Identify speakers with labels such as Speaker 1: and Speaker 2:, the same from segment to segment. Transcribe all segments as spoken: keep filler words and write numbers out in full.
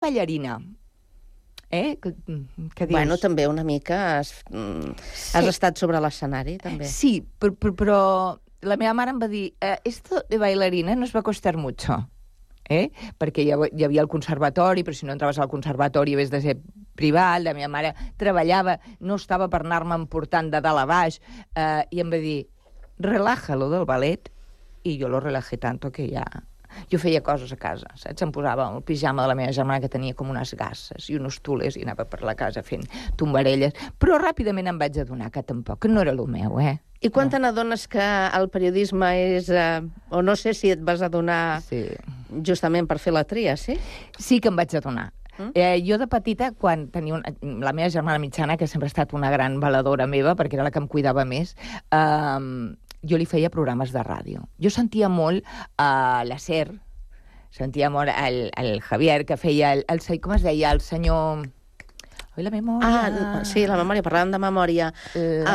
Speaker 1: ballarina. Eh? Que, que dius...
Speaker 2: Bueno, també una mica has, mm, sí. has estat sobre l'escenari, també.
Speaker 1: Sí, però, però, però la meva mare em va dir eh, esto de bailarina nos va costar mucho. Eh? Perquè hi, hi havia el conservatori, però si no entraves al conservatori havies de ser privat, la meva mare treballava, no estava per anar-me emportant de dalt a baix, eh, i em va dir, relájalo del ballet, i jo lo relajé tanto que ja... Jo feia coses a casa, saps? Em posava el pijama de la meva germana, que tenia com unes gasses i uns tulers, i anava per la casa fent tombarelles, però ràpidament em vaig adonar que tampoc, que no era el meu, eh?
Speaker 2: I quan no. te n'adones que el periodisme és... Eh, o no sé si et vas adonar sí. justament per fer la tria, sí?
Speaker 1: Sí que em vaig adonar. Mm? Eh, jo de petita, quan tenia una, la meva germana mitjana, que sempre ha estat una gran valedora meva, perquè era la que em cuidava més, eh, jo li feia programes de ràdio. Jo sentia molt uh, la SER, sentia molt el, el Javier, que feia el, el... Com es deia? El senyor... Oi, la memòria...
Speaker 2: Ah, sí, la memòria, parlàvem de memòria. La...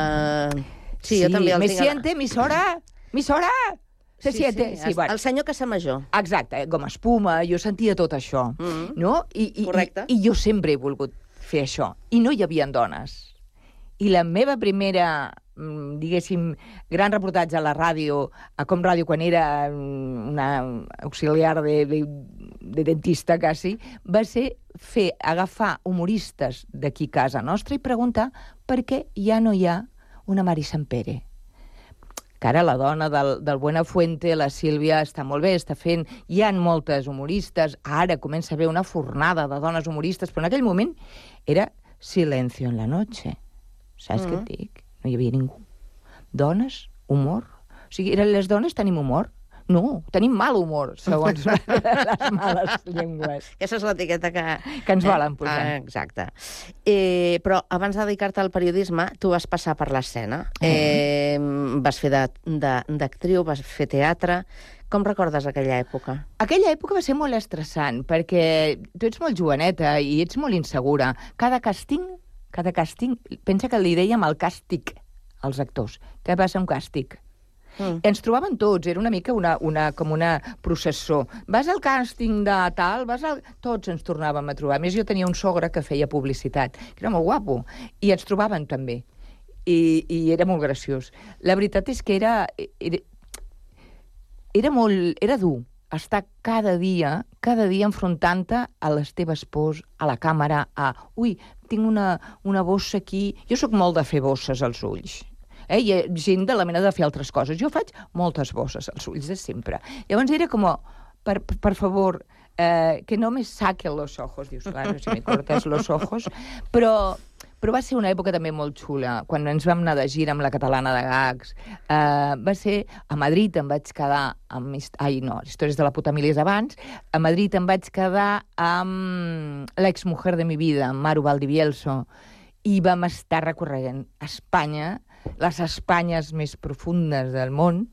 Speaker 2: Uh, sí, sí, jo també el
Speaker 1: me
Speaker 2: tinc...
Speaker 1: siente, emissora, emissora, se
Speaker 2: sí,
Speaker 1: siente.
Speaker 2: Sí,
Speaker 1: sí, bueno.
Speaker 2: El senyor Casamajor.
Speaker 1: Exacte, com espuma, jo sentia tot això, mm -hmm. no? I, i,
Speaker 2: Correcte.
Speaker 1: I, I jo sempre he volgut fer això. I no hi havia dones. I la meva primera... diguéssim, gran reportatge a la ràdio, a Com Ràdio, quan era una auxiliar de, de, de dentista, quasi, va ser fer, agafar humoristes d'aquí a casa nostra i preguntar per què ja no hi ha una Mari Sampere. Que ara la dona del, del Buenafuente, la Sílvia, està molt bé, està fent... Hi ha moltes humoristes, ara comença a haver una fornada de dones humoristes, però en aquell moment era silencio en la noche. Saps mm. què et dic? No hi havia ningú. Dones, humor... O sigui, eren les dones tenim humor? No, tenim mal humor, segons les males llengües.
Speaker 2: Aquesta és l'etiqueta que...
Speaker 1: Que ens volen posar.
Speaker 2: Ah, exacte. Eh, però abans de dedicar-te al periodisme, tu vas passar per l'escena. Eh. Eh, vas fer d'actriu, vas fer teatre... Com recordes aquella època?
Speaker 1: Aquella època va ser molt estressant, perquè tu ets molt joveneta i ets molt insegura. Cada càsting... Cada càsting, pensa que li dèiem el càstig als actors. Què passa un càstig? Mm. Ens trobaven tots, era una mica una, una, com una processó. Vas al càsting de tal, vas al... Tots ens tornàvem a trobar. A més, jo tenia un sogre que feia publicitat, que era molt guapo, i ens trobaven també. I, i era molt graciós. La veritat és que era... Era, era molt... Era dur. Estar cada dia, cada dia enfrontant-te a les teves pors, a la càmera, a... Ui, tinc una, una bossa aquí... Jo sóc molt de fer bosses als ulls. Eh? Hi ha gent de la mena de fer altres coses. Jo faig moltes bosses als ulls, de sempre. Llavors era com, per, per favor, eh, que no me saquen los ojos. Dius, claro, si me cortes los ojos. Però... Però va ser una època també molt xula, quan ens vam anar de gira amb la Catalana de Gags. Uh, va ser... A Madrid em vaig quedar amb... Ai, no, històries de la puta Milies abans. A Madrid em vaig quedar amb l'exmujer de mi vida, amb Maru Valdivielso, i vam estar recorrent Espanya, les Espanyes més profundes del món,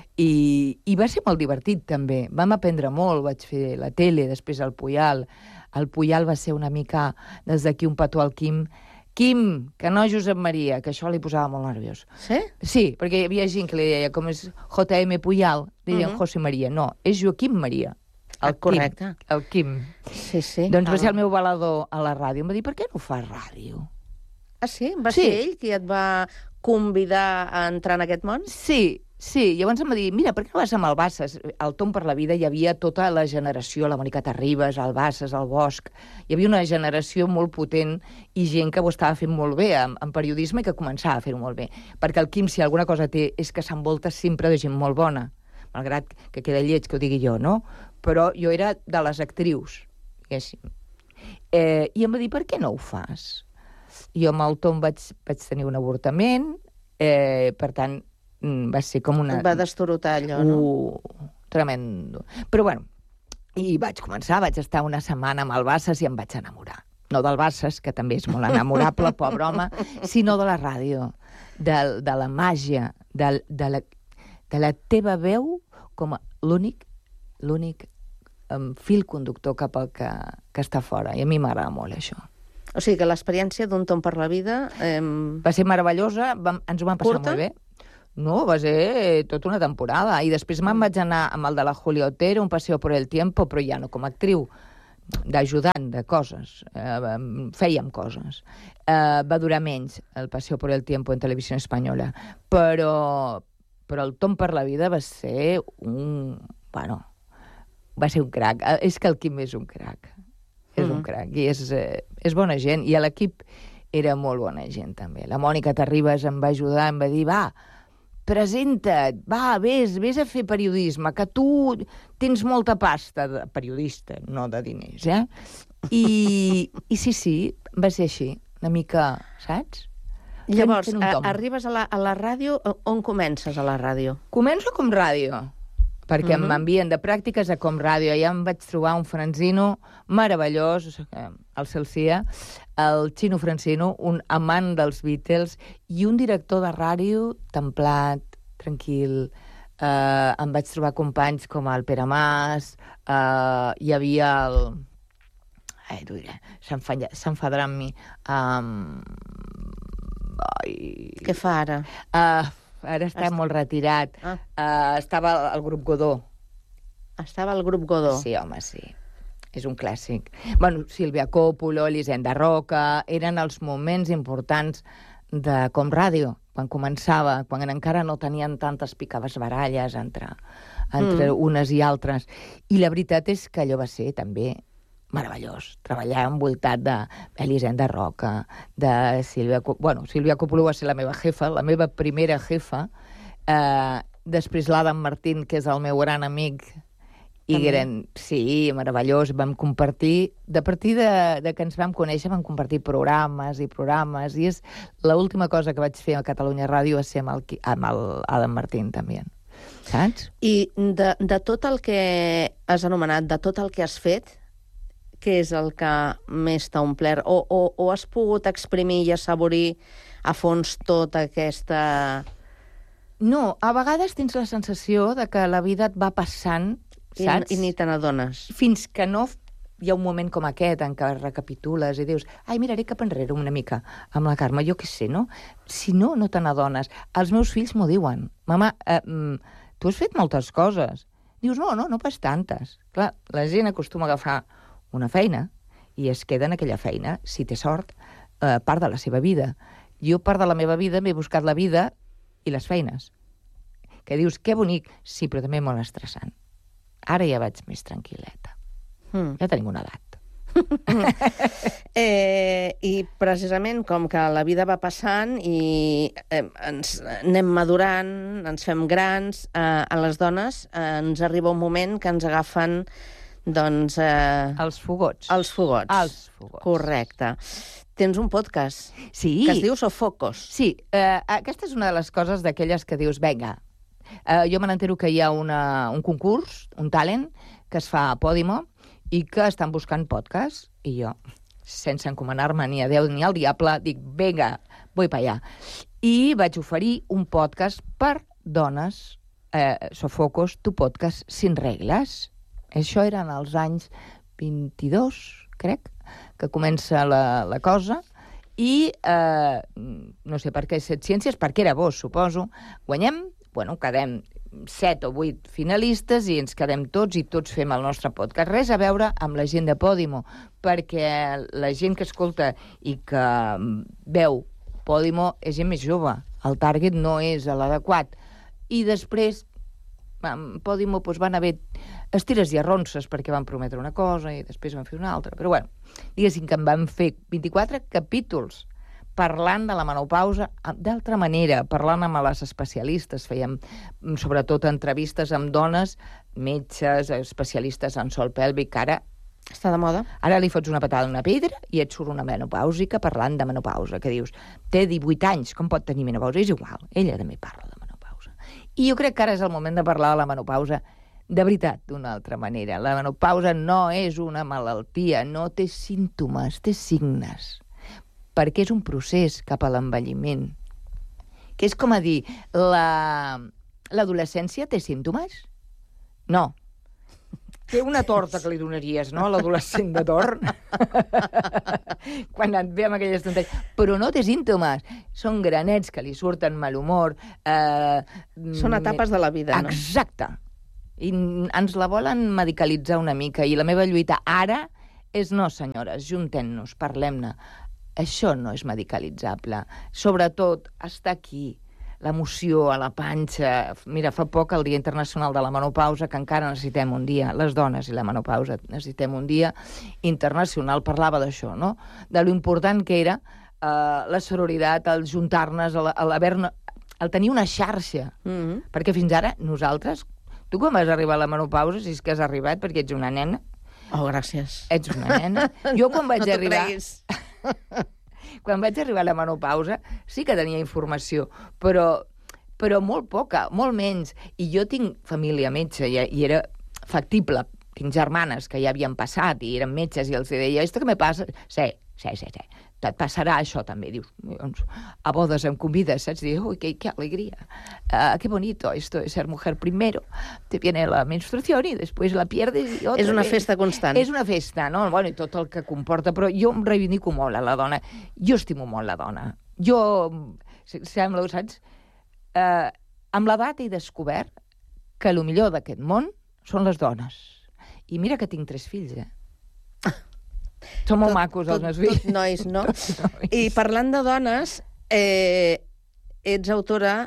Speaker 1: i, i va ser molt divertit, també. Vam aprendre molt, vaig fer la tele, després el Puyal. El Puyal va ser una mica, des d'aquí un petó al Quim, Quim, que no Josep Maria, que això li posava molt nerviós.
Speaker 2: Sí?
Speaker 1: Sí, perquè hi havia gent que li deia, com és J M Puyal, li deien uh -huh. José Maria. No, és Joaquim Maria. El
Speaker 2: ah, correcte.
Speaker 1: Quim, el Quim.
Speaker 2: Sí, sí.
Speaker 1: Doncs
Speaker 2: ah.
Speaker 1: va ser el meu balador a la ràdio. Em va dir, per què no fas ràdio?
Speaker 2: Ah, sí? Va
Speaker 1: sí.
Speaker 2: ser ell qui et va convidar a entrar en aquest món?
Speaker 1: Sí, sí. Llavors em va dir, mira, per què no vas amb el Bassas? Al Tom per la vida hi havia tota la generació, la Mònica Terribas, el Bassas, el Bosch. Hi havia una generació molt potent i gent que ho estava fent molt bé en, en periodisme i que començava a fer-ho molt bé. Perquè el Quim, si alguna cosa té, és que s'envolta sempre de gent molt bona. Malgrat que queda lleig que ho digui jo, no? Però jo era de les actrius, diguéssim. Eh, I em va dir, per què no ho fas? Jo amb el Tom vaig, vaig tenir un avortament, eh, per tant, va ser com una...
Speaker 2: Va destorotar allò, no?
Speaker 1: Uh, tremendo. Però bueno, i vaig començar, vaig estar una setmana amb el Bassas i em vaig enamorar. No del Bassas, que també és molt enamorable, pobre home, sinó de la ràdio, de, de la màgia, de, de, la, de la teva veu com l'únic l'únic um, fil conductor cap al que, que està fora. I a mi m'agrada molt això.
Speaker 2: O sigui que l'experiència d'un Tom per la vida... Eh...
Speaker 1: Va ser meravellosa, vam, ens ho vam passar
Speaker 2: Curta?
Speaker 1: molt bé. No, va ser tota una temporada. I després me'n vaig anar amb el de la Julia Otero, Un paseo por el tiempo, però ja no com a actriu. d'ajudant de coses, eh, fèiem coses. Eh, va durar menys el Paseo por el Tiempo en Televisió Espanyola, però, però el Tom per la vida va ser un... Bueno, va ser un crac. És que el Quim és un crac. És mm-hmm. un crac. I és, eh, és bona gent. I l'equip era molt bona gent, també. La Mònica Terribas em va ajudar, em va dir, va, presenta't, va, vés, vés a fer periodisme, que tu tens molta pasta de periodista, no de diners, eh? I, i sí, sí, va ser així, una mica, saps?
Speaker 2: Llavors, fent, fent arribes a la, a la ràdio, on comences a la ràdio?
Speaker 1: Començo com ràdio, perquè mm-hmm. m'envien de pràctiques a Com Ràdio. Allà em vaig trobar un Francino meravellós, el Celsia, el Xino Francino, un amant dels Beatles, i un director de ràdio templat, tranquil. Eh, em vaig trobar companys com el Pere Mas, eh, hi havia el... Ai, t'ho diré, s'enfadarà amb mi. Um... Ai...
Speaker 2: Què fa ara?
Speaker 1: Uh, ara està, està molt retirat. Ah. Uh, estava al grup Godó.
Speaker 2: Estava al grup Godó?
Speaker 1: Sí, home, sí. És un clàssic. Bueno, Sílvia Coppola, Elisenda Roca, eren els moments importants de Com Ràdio, quan començava, quan encara no tenien tantes picaves baralles entre, entre mm. unes i altres. I la veritat és que allò va ser també meravellós. Treballar envoltat d'Elisenda Roca, de Sílvia Coppola. Bueno, Sílvia Coppola va ser la meva jefa, la meva primera jefa. Eh, després l'Adam Martín, que és el meu gran amic, i eren, sí, meravellós. Vam compartir, de partir de, de que ens vam conèixer, vam compartir programes i programes, i és l'última cosa que vaig fer a Catalunya Ràdio va ser amb el, amb el Adam Martín, també. Saps?
Speaker 2: I de, de tot el que has anomenat, de tot el que has fet, què és el que més t'ha omplert? O, o, o has pogut exprimir i assaborir a fons tota aquesta...
Speaker 1: No, a vegades tens la sensació de que la vida et va passant, saps?
Speaker 2: I, i ni te n'adones.
Speaker 1: Fins que no hi ha un moment com aquest en què recapitules i dius, ai, miraré cap enrere una mica amb la Carme, jo què sé, no? Si no, no te n'adones. Els meus fills m'ho diuen. Mama, eh, tu has fet moltes coses. Dius, no, no, no pas tantes. Clar, la gent acostuma a agafar una feina i es queda en aquella feina, si té sort, eh, part de la seva vida. Jo, part de la meva vida, m'he buscat la vida i les feines. Que dius, que bonic, sí, però també molt estressant. Ara ja vaig més tranquil·leta. Mm. Ja tenim una edat.
Speaker 2: eh, I precisament com que la vida va passant i eh, ens anem madurant, ens fem grans, eh, a les dones eh, ens arriba un moment que ens agafen doncs... Eh,
Speaker 1: els fogots.
Speaker 2: Els fogots.
Speaker 1: Els fogots.
Speaker 2: Correcte. Tens un podcast
Speaker 1: sí.
Speaker 2: que es diu Sofocos.
Speaker 1: Sí, eh, aquesta és una de les coses d'aquelles que dius, vinga, eh, jo me n'entero que hi ha una, un concurs, un talent, que es fa a Podimo i que estan buscant podcast, i jo, sense encomanar-me ni a Déu ni al diable, dic, vinga, vull pa allà. I vaig oferir un podcast per dones, eh, Sofocos, tu podcast sin regles. Això eren els anys vint-i-dos, crec, que comença la, la cosa, i eh, no sé per què set ciències, perquè era bo, suposo. Guanyem, bueno, quedem set o vuit finalistes i ens quedem tots i tots fem el nostre podcast. Res a veure amb la gent de Podimo, perquè la gent que escolta i que veu Podimo és gent més jove. El target no és l'adequat. I després Podimo doncs, van haver estires i arronses perquè van prometre una cosa i després van fer una altra. Però bueno, diguéssim que en van fer vint-i-quatre capítols parlant de la menopausa d'altra manera, parlant amb les especialistes. Fèiem sobretot entrevistes amb dones, metges, especialistes en sol pèlvic, que ara
Speaker 2: està de moda.
Speaker 1: Ara li fots una patada a una pedra i et surt una menopàusica parlant de menopausa, que dius, té divuit anys, com pot tenir menopausa? És igual, ella també parla de menopausa. I jo crec que ara és el moment de parlar de la menopausa de veritat, d'una altra manera. La menopausa no és una malaltia, no té símptomes, té signes, perquè és un procés cap a l'envelliment. Que és com a dir, la... l'adolescència té símptomes? No. Té una torta que li donaries, no?, a l'adolescent de torn. Quan et ve amb aquelles tonteries. Però no té símptomes. Són granets que li surten malhumor. Eh,
Speaker 2: Són etapes de la vida, no?
Speaker 1: Exacte. I ens la volen medicalitzar una mica. I la meva lluita ara és no, senyores, juntem-nos, parlem-ne. Això no és medicalitzable. Sobretot, està aquí, l'emoció a la panxa. Mira, fa poc el Dia Internacional de la Menopausa, que encara necessitem un dia, les dones i la menopausa necessitem un dia internacional, parlava d'això, no? De lo important que era uh, la sororitat, el juntar-nos, el, el, el tenir una xarxa. Mm-hmm. Perquè fins ara, nosaltres, tu quan vas arribar a la menopausa, si és que has arribat perquè ets una nena...
Speaker 2: Oh, gràcies.
Speaker 1: Ets una nena. Jo quan vaig
Speaker 2: no
Speaker 1: arribar... Quan vaig arribar a la menopausa sí que tenia informació, però, però molt poca, molt menys. I jo tinc família metge i, i era factible. Tinc germanes que ja havien passat i eren metges i els deia, esto que me passa... Sí, sí, sí, sí. Et passarà això també. Dius, doncs, a bodes em convides, saps? Dius, ui, qué, qué alegría. Uh, qué bonito esto de ser mujer primero. Te viene la menstruación y después la pierdes y otra
Speaker 2: És una
Speaker 1: vez.
Speaker 2: Festa constant.
Speaker 1: És una festa, no? Bueno, i tot el que comporta, però jo em reivindico molt a la dona. Jo estimo molt la dona. Jo, sembla, saps? Uh, amb l'edat he descobert que el millor d'aquest món són les dones. I mira que tinc tres fills, eh? Són molt tot, macos, els meus fills.
Speaker 2: Tot nois, no?
Speaker 1: Tot nois.
Speaker 2: I parlant de dones, eh, ets autora,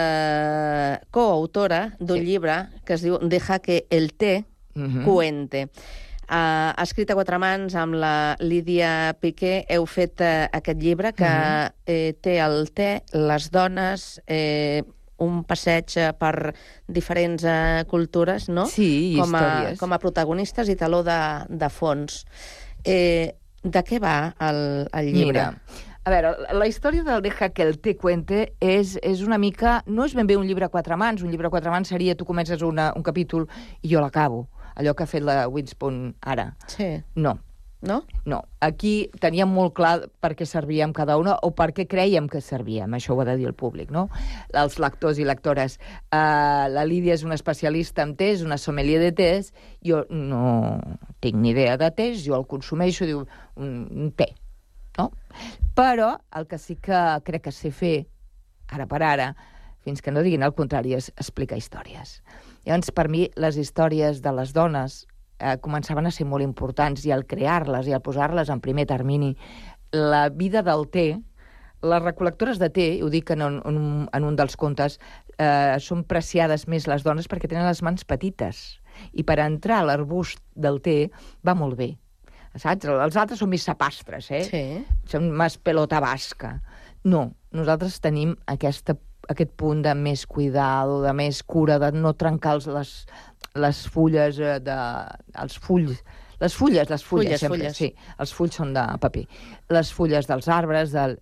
Speaker 2: eh, coautora d'un sí. llibre que es diu Deja que el té uh-huh. cuente. Uh, escrit a quatre mans amb la Lídia Piqué, heu fet uh, aquest llibre que uh-huh. eh, té el té, les dones... Eh, un passeig per diferents uh, cultures, no?
Speaker 1: Sí,
Speaker 2: com a,
Speaker 1: històries.
Speaker 2: Com a protagonistes i taló de, de fons. Eh, de què va el, el llibre?
Speaker 1: Mira, a veure, la història del Deja que el té cuente és, és una mica... No és ben bé un llibre a quatre mans. Un llibre a quatre mans seria tu comences una, un capítol i jo l'acabo. Allò que ha fet la Winspoon ara.
Speaker 2: Sí.
Speaker 1: No.
Speaker 2: No?
Speaker 1: No. Aquí teníem molt clar per què servíem cada una o per què creiem que servíem. Això ho ha de dir el públic, no? Els lectors i lectores. Uh, la Lídia és una especialista en tés, una sommelier de tés. Jo no tinc ni idea de tés, jo el consumeixo, diu, un, un té, no? Però el que sí que crec que sé fer, ara per ara, fins que no diguin el contrari, és explicar històries. Llavors, per mi, les històries de les dones eh, començaven a ser molt importants i al crear-les i al posar-les en primer termini. La vida del té, les recol·lectores de té, ho dic en un, en un, en un dels contes, eh, són preciades més les dones perquè tenen les mans petites i per entrar a l'arbust del té va molt bé. Saps? Els altres són més sapastres, eh?
Speaker 2: Sí.
Speaker 1: Són més pelota basca. No, nosaltres tenim aquesta, aquest punt de més cuidado, de més cura, de no trencar els, les, les fulles, de, els fulls, les fulles, les fulles,
Speaker 2: fulles
Speaker 1: sempre,
Speaker 2: fulles.
Speaker 1: Sí, els fulls són de paper. Les fulles dels arbres, del...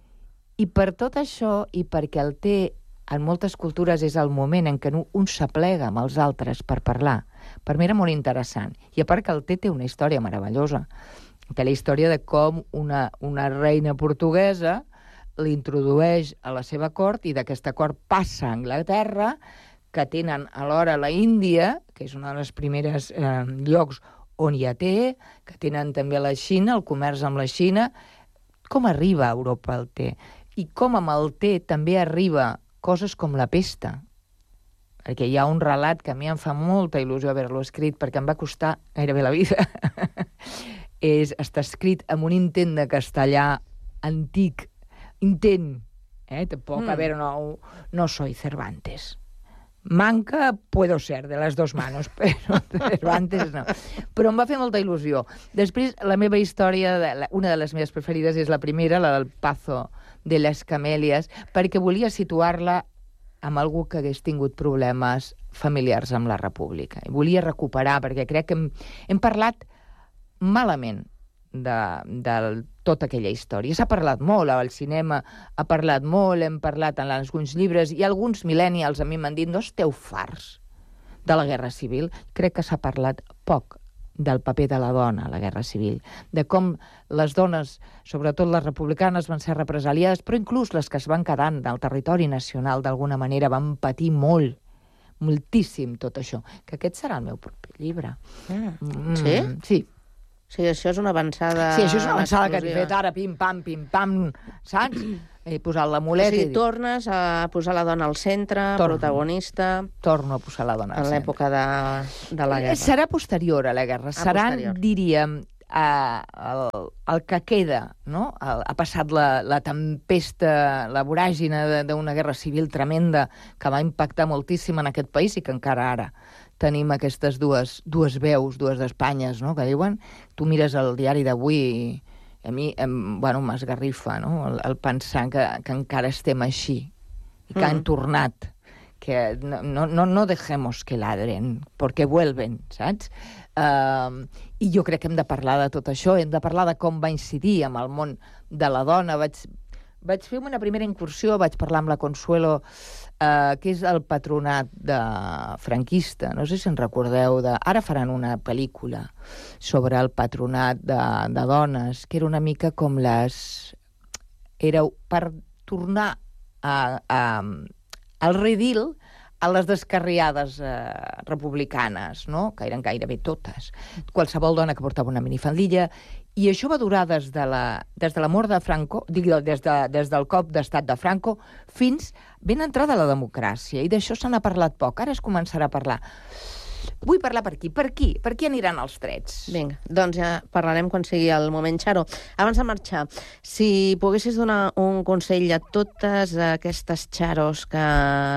Speaker 1: I per tot això, i perquè el té en moltes cultures és el moment en què un s'aplega amb els altres per parlar, per mi era molt interessant. I a part que el té té una història meravellosa. Té la història de com una, una reina portuguesa l'introdueix a la seva cort i d'aquesta cort passa a Anglaterra, que tenen alhora la Índia, que és una de les primeres eh, llocs on hi ha té, que tenen també la Xina, el comerç amb la Xina. Com arriba a Europa el té? I com amb el té també arriba coses com la pesta. Perquè hi ha un relat que a mi em fa molta il·lusió haver-lo escrit, perquè em va costar gairebé la vida. és, està escrit amb un intent de castellà antic. Intent. Eh? Tampoc, mm. a veure, no, no soy Cervantes. Manca, puedo ser, de les dos manos, però Cervantes no. Però em va fer molta il·lusió. Després, la meva història, una de les meves preferides és la primera, la del Pazo de les Camèlies, perquè volia situar-la amb algú que hagués tingut problemes familiars amb la República. I volia recuperar, perquè crec que hem, hem parlat malament de, de tota aquella història. S'ha parlat molt, al cinema ha parlat molt, hem parlat en alguns llibres, i alguns millennials a mi m'han dit no esteu farts de la Guerra Civil. Crec que s'ha parlat poc del paper de la dona a la Guerra Civil, de com les dones, sobretot les republicanes, van ser represaliades, però inclús les que es van quedar del territori nacional d'alguna manera van patir molt, moltíssim tot això. Que aquest serà el meu propi llibre.
Speaker 2: Mm.
Speaker 1: Mm.
Speaker 2: Sí?
Speaker 1: Sí.
Speaker 2: Sí, això és una avançada...
Speaker 1: Sí, això és una avançada que t'he fet ara, pim-pam, pim-pam, saps? He posat l'amulet...
Speaker 2: O sigui, tornes a posar la dona al centre, torno, protagonista...
Speaker 1: Torno a posar la dona al
Speaker 2: centre. En l'època de, de la guerra.
Speaker 1: Serà posterior a la guerra.
Speaker 2: Ah,
Speaker 1: Seran,
Speaker 2: posterior.
Speaker 1: diríem, Uh, el, el que queda, no? El, ha passat la, la tempesta, la voràgina d'una guerra civil tremenda que va impactar moltíssim en aquest país i que encara ara tenim aquestes dues, dues veus, dues d'Espanyes, no?, que diuen. Tu mires el diari d'avui i a mi, em, bueno, m'esgarrifa, no?, el, el pensar que, que encara estem així i que mm. han tornat, que no, no, no dejemos que ladren, porque vuelven, saps? Uh, I jo crec que hem de parlar de tot això, hem de parlar de com va incidir amb el món de la dona. Vaig, vaig fer una primera incursió, vaig parlar amb la Consuelo, uh, que és el patronat de franquista. No sé si en recordeu. De... Ara faran una pel·lícula sobre el patronat de, de dones, que era una mica com les... Era per tornar a, a, al redil a les descarriades eh, republicanes, no?, que eren gairebé totes. Qualsevol dona que portava una minifaldilla. I això va durar des de la, des de la mort de Franco, dic, des, de, des del cop d'estat de Franco, fins ben entrada la democràcia. I d'això se n'ha parlat poc. Ara es començarà a parlar. Vull parlar per aquí. Per qui? Per qui aniran els trets?
Speaker 2: Vinga, doncs ja parlarem quan sigui el moment. Xaro, abans de marxar, si poguessis donar un consell a totes aquestes xaros que...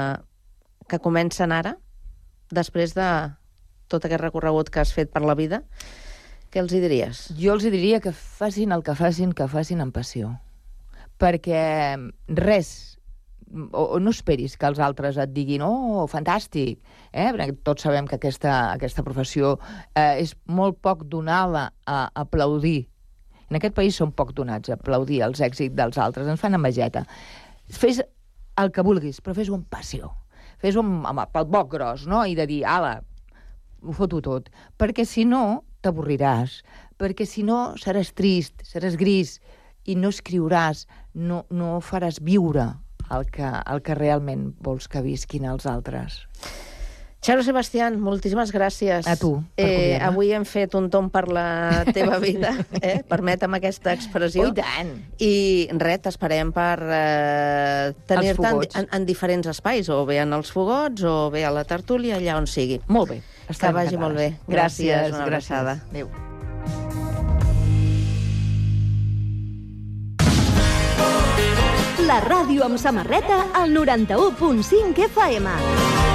Speaker 2: que comencen ara, després de tot aquest recorregut que has fet per la vida, què els hi diries?
Speaker 1: Jo els hi diria que facin el que facin, que facin amb passió. Perquè res, o, o no esperis que els altres et diguin oh, fantàstic, eh? Perquè tots sabem que aquesta, aquesta professió eh, és molt poc donada a aplaudir. En aquest país som poc donats a aplaudir els èxits dels altres, ens fan envejeta. Fes el que vulguis, però fes-ho amb passió. Fes-ho amb, amb, pel boc gros, no? I de dir, ala, ho foto tot. Perquè si no, t'avorriràs. Perquè si no, seràs trist, seràs gris, i no escriuràs, no, no faràs viure el que, el que realment vols que visquin els altres.
Speaker 2: Xaro Sebastián, moltíssimes gràcies.
Speaker 1: A tu, per
Speaker 2: eh, avui hem fet un tomb per la teva vida, eh? Permetem aquesta expressió.
Speaker 1: Oh, i tant!
Speaker 2: I res, t'esperem per eh, tenir-te en, en, en diferents espais, o bé en els fogots, o bé a la tertúlia, allà on sigui.
Speaker 1: Molt bé.
Speaker 2: Que vagi molt bé. Gràcies, una abraçada.
Speaker 1: Adéu.
Speaker 3: La ràdio amb samarreta al noranta-u punt cinc F M.